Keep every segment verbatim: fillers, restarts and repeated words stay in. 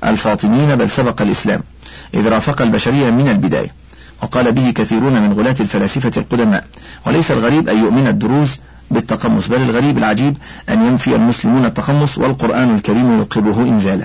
الفاطميين بل سبق الإسلام إذ رافق البشرية من البداية، وقال به كثيرون من غلاة الفلاسفة القدماء. وليس الغريب أن يؤمن الدروز بالتقمص، بل الغريب العجيب أن ينفي المسلمون التقمص والقرآن الكريم يقره إنزالا.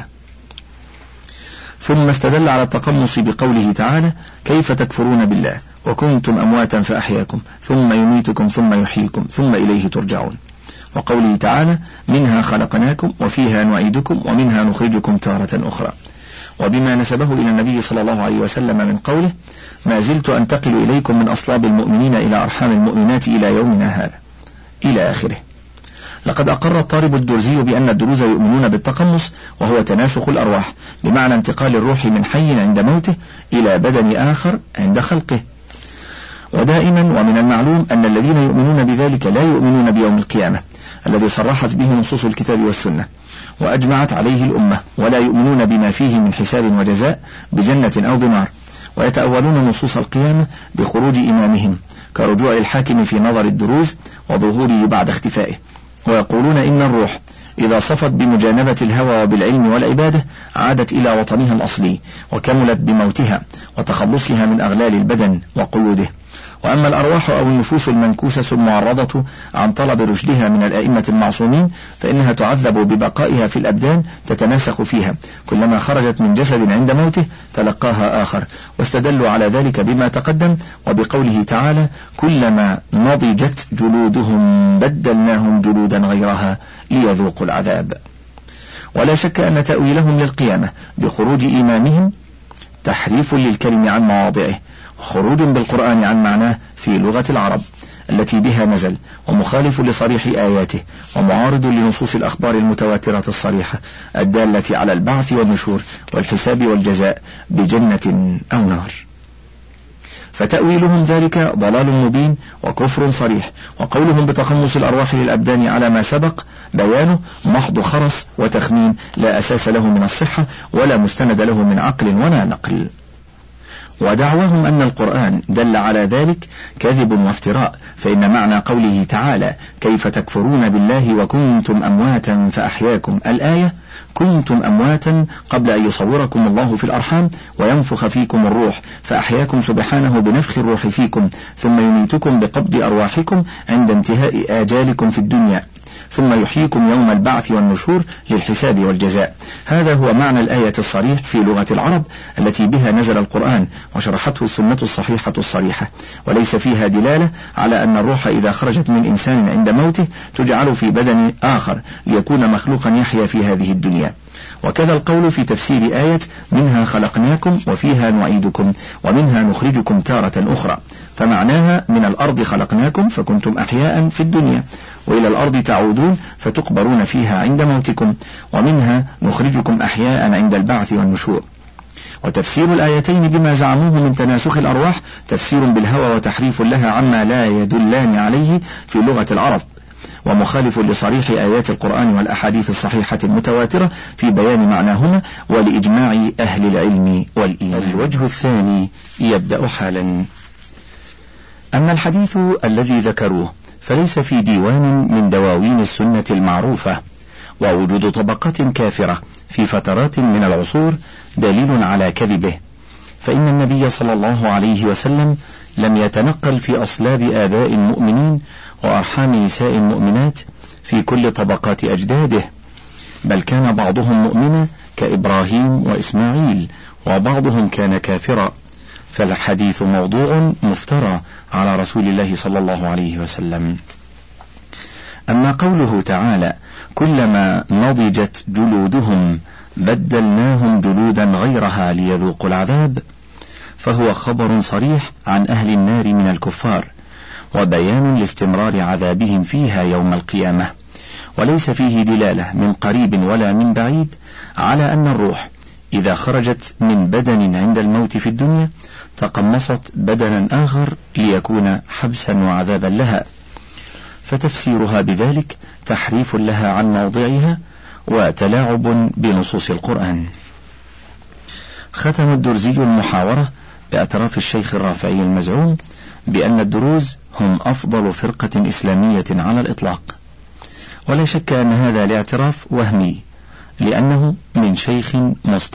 ثم استدل على التقمص بقوله تعالى: كيف تكفرون بالله وكنتم أمواتا فأحياكم ثم يميتكم ثم يحييكم ثم إليه ترجعون، وقوله تعالى: منها خلقناكم وفيها نعيدكم ومنها نخرجكم تارة أخرى، وبما نسبه إلى النبي صلى الله عليه وسلم من قوله: ما زلت أنتقل إليكم من أصلاب المؤمنين إلى أرحام المؤمنات إلى يومنا هذا، إلى آخره. لقد أقر الطالب الدرزي بأن الدروز يؤمنون بالتقمص، وهو تناسخ الأرواح، بمعنى انتقال الروح من حي عند موته إلى بدن آخر عند خلقه. ودائما ومن المعلوم أن الذين يؤمنون بذلك لا يؤمنون بيوم القيامة الذي صرحت به نصوص الكتاب والسنة وأجمعت عليه الأمة، ولا يؤمنون بما فيه من حساب وجزاء بجنة أو بنار، ويتأولون نصوص القيامة بخروج إمامهم كرجوع الحاكم في نظر الدروز وظهوره بعد اختفائه، ويقولون إن الروح إذا صفت بمجانبة الهوى وبالعلم والعبادة عادت إلى وطنها الأصلي وكملت بموتها وتخلصها من أغلال البدن وقيوده. وأما الأرواح أو النفوس المنكوسة المعرضة عن طلب رشدها من الأئمة المعصومين فإنها تعذب ببقائها في الأبدان تتناسخ فيها، كلما خرجت من جسد عند موته تلقاها آخر، واستدلوا على ذلك بما تقدم وبقوله تعالى: كلما نضجت جلودهم بدلناهم جلودا غيرها ليذوقوا العذاب. ولا شك أن تأويلهم للقيامة بخروج إمامهم تحريف للكلم عن مواضعه، خروج بالقرآن عن معناه في لغة العرب التي بها نزل، ومخالف لصريح آياته، ومعارض لنصوص الأخبار المتواترة الصريحة الدالة على البعث والنشور والحساب والجزاء بجنة أو نار. فتأويلهم ذلك ضلال مبين وكفر صريح، وقولهم بتقمص الأرواح للأبدان على ما سبق بيانه محض خرس وتخمين لا أساس له من الصحة ولا مستند له من عقل ولا نقل. ودعواهم أن القرآن دل على ذلك كذب وافتراء، فإن معنى قوله تعالى: كيف تكفرون بالله وكنتم أمواتا فأحياكم، الآية: كنتم أمواتا قبل أن يصوركم الله في الأرحام وينفخ فيكم الروح فأحياكم سبحانه بنفخ الروح فيكم ثم يميتكم بقبض أرواحكم عند انتهاء آجالكم في الدنيا ثم يحييكم يوم البعث والنشور للحساب والجزاء. هذا هو معنى الآية الصريح في لغة العرب التي بها نزل القرآن وشرحته السنة الصحيحة الصريحة، وليس فيها دلالة على أن الروح إذا خرجت من إنسان عند موته تجعل في بدن آخر ليكون مخلوقا يحيا في هذه الدنيا. وكذا القول في تفسير آية: منها خلقناكم وفيها نعيدكم ومنها نخرجكم تارة أخرى، فمعناها: من الأرض خلقناكم فكنتم أحياء في الدنيا، وإلى الأرض تعودون فتقبرون فيها عند موتكم، ومنها نخرجكم أحياء عند البعث والنشور. وتفسير الآيتين بما زعموه من تناسخ الأرواح تفسير بالهوى وتحريف لها عما لا يدلان عليه في لغة العرب، ومخالف لصريح آيات القرآن والأحاديث الصحيحة المتواترة في بيان معناهما ولإجماع أهل العلم والإيمان. الوجه الثاني يبدأ حالا. أما الحديث الذي ذكروه فليس في ديوان من دواوين السنة المعروفة، ووجود طبقات كافرة في فترات من العصور دليل على كذبه، فإن النبي صلى الله عليه وسلم لم يتنقل في أصلاب آباء المؤمنين وأرحام نساء المؤمنات في كل طبقات أجداده، بل كان بعضهم مؤمنا كإبراهيم وإسماعيل، وبعضهم كان كافرا، فالحديث موضوع مفترى على رسول الله صلى الله عليه وسلم. أما قوله تعالى: كلما نضجت جلودهم بدلناهم جلودا غيرها ليذوقوا العذاب، فهو خبر صريح عن أهل النار من الكفار، وبيان لاستمرار عذابهم فيها يوم القيامة، وليس فيه دلالة من قريب ولا من بعيد على أن الروح إذا خرجت من بدن عند الموت في الدنيا تقمصت بدنا آخر ليكون حبسا وعذابا لها، فتفسيرها بذلك تحريف لها عن موضعها وتلاعب بنصوص القرآن. ختم الدرزي المحاورة باعتراف الشيخ الرافعي المزعوم بأن الدروز هم أفضل فرقة إسلامية على الإطلاق، ولا شك أن هذا الاعتراف وهمي، لأنه من شيخ مصطفى